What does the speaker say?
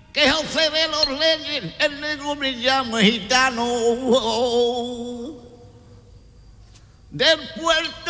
que José de los Reyes, el negro me llama gitano, del puerto